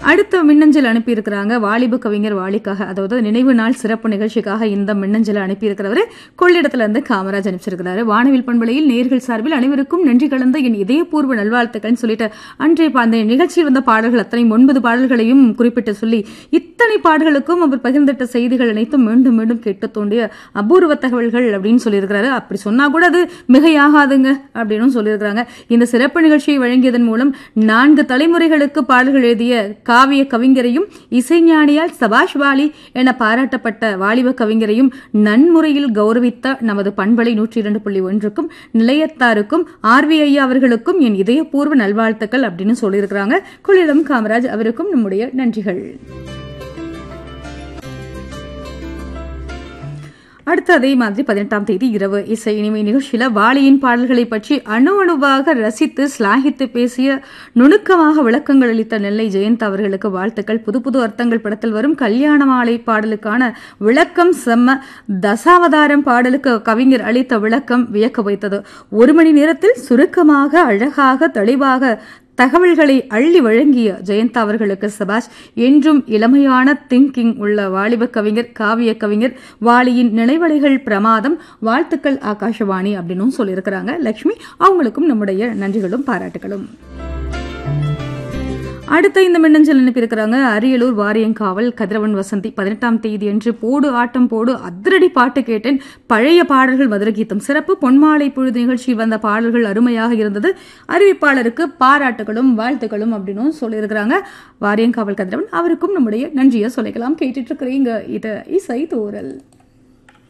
அடுத்த மின்னஞ்சல் அனுப்பியிருக்கிறாங்க வாலிப கவிஞர் வாலிக்காக, அதாவது நினைவு நாள் சிறப்பு நிகழ்ச்சிக்காக இந்த மின்னஞ்சலை அனுப்பியிருக்கிறவரு கொள்ளிடத்துல இருந்து காமராஜ் அனுப்பிச்சிருக்கிறாரு. வானவில் பண்பலையில் நேர்கள் சார்பில் அனைவருக்கும் நன்றி கலந்த என் இதயபூர்வ நல்வாழ்த்துக்கள் சொல்லிட்டு அன்றைய அந்த நிகழ்ச்சியில் வந்த பாடல்கள் அத்தனை 9 பாடல்களையும் குறிப்பிட்டு சொல்லி இத்தனை பாடல்களுக்கும் அவர் பகிர்ந்திட்ட செய்திகள் அனைத்தும் மீண்டும் மீண்டும் கேட்டு தோண்டிய அபூர்வ தகவல்கள் அப்படின்னு சொல்லியிருக்கிறாரு. அப்படி சொன்னா கூட அது மிகையாகாதுங்க அப்படின்னு சொல்லியிருக்கிறாங்க. இந்த சிறப்பு நிகழ்ச்சியை வழங்கியதன் மூலம் 4 தலைமுறைகளுக்கு பாடல்கள் எழுதிய காவிய கவிஞரையும் இசைஞானியால் சபாஷ் வாலி என பாராட்டப்பட்ட வாலிப கவிஞரையும் நன்முறையில் கௌரவித்த நமது பண்பலை 102.1க்கும் நிலையத்தாருக்கும் ஆர்வி ஐயா அவர்களுக்கும் என் இதயபூர்வ நல்வாழ்த்துக்கள் அப்படின்னு சொல்லியிருக்கிறாங்க. கொள்ளிடம் காமராஜ் அவருக்கும் நம்முடைய நன்றிகள். அடுத்து அதே மாதிரி 18ஆம் தேதி இரவு இசை இனிமை நிகழ்ச்சியில வாலியின் பாடல்களை பற்றி அணுவாக ரசித்து ஸ்லாகித்து பேசிய நுணுக்கமாக விளக்கங்கள் அளித்த நெல்லை ஜெயந்த் அவர்களுக்கு வாழ்த்துக்கள். புது புது அர்த்தங்கள் படத்தில் வரும் கல்யாண மாலை பாடலுக்கான விளக்கம் செம்ம. தசாவதாரம் பாடலுக்கு கவிஞர் அளித்த விளக்கம் வியக்க வைத்தது. 1 மணி நேரத்தில் சுருக்கமாக அழகாக தெளிவாக தகவல்களை அள்ளி வழங்கிய ஜெயந்தா அவர்களுக்கு சபாஷ். என்றும் இளமையான திங்கிங் உள்ள வாலிப கவிஞர் காவிய கவிஞர் வாலியின் நினைவலைகள் பிரமாதம். வாழ்த்துக்கள் ஆகாஷவாணி அப்படின்னு சொல்லியிருக்கிறாங்க லட்சுமி. அவங்களுக்கும் நம்முடைய நன்றிகளும் பாராட்டுகளும். அடுத்த இந்த மின்னஞ்சல் அனுப்பியிருக்கிறாங்க அரியலூர் வாரியங்காவல் கதிரவன் வசந்தி. 18ஆம் தேதி அன்று போடு ஆட்டம் போடு அதிரடி பாட்டு கேட்டேன். பழைய பாடல்கள் மதுர கீதம் சிறப்பு. பொன்மாலை பொழுது நிகழ்ச்சியில் வந்த பாடல்கள் அருமையாக இருந்தது. அறிவிப்பாளருக்கு பாராட்டுகளும் வாழ்த்துக்களும் அப்படின்னு சொல்லியிருக்கிறாங்க வாரியங்காவல் கதிரவன். அவருக்கும் நம்முடைய நன்றியை சொல்லிக்கலாம். கேட்டுட்டு இருக்கிறீங்க இது இசை தூரல்.